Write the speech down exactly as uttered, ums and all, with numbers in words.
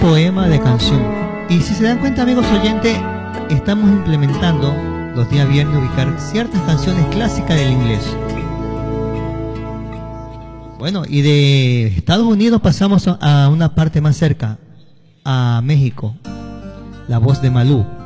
poema de canción. Y si se dan cuenta, amigos oyentes, estamos implementando los días viernes ubicar ciertas canciones clásicas del inglés. Bueno, y de Estados Unidos pasamos a una parte más cerca, a México. La voz de Malú.